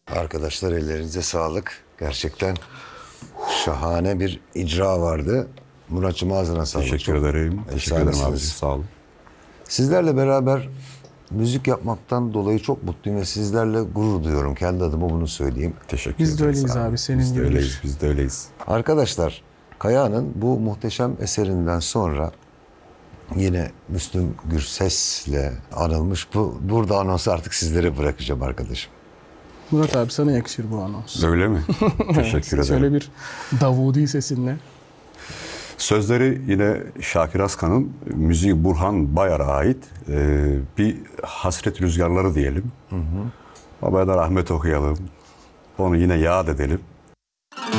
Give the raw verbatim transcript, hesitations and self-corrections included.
Arkadaşlar ellerinize sağlık. Gerçekten şahane bir icra vardı. Muratçım ağzına sağlık. Teşekkür Çok ederim. Teşekkür ederim abi. efsanesiniz. Sağ olun. Sizlerle beraber müzik yapmaktan dolayı çok mutluyum ve sizlerle gurur duyuyorum. Kendi adıma bunu söyleyeyim. Teşekkür Biz de ederiz öyleyiz abi, senin Biz de gibidir. öyleyiz. Biz de öyleyiz. Arkadaşlar, Kaya'nın bu muhteşem eserinden sonra yine Müslüm Gürses'le anılmış. Bu burada anonsu artık sizlere bırakacağım arkadaşım. Murat abi sana yakışır bu anons. Öyle mi? Teşekkür ederim. Şöyle bir Davudi sesinle. Sözleri yine Şakir Askan'ın, müziği Burhan Bayar'a ait ee, bir hasret rüzgarları diyelim. Hı hı. Babaya da rahmet okuyalım. Onu yine yad edelim.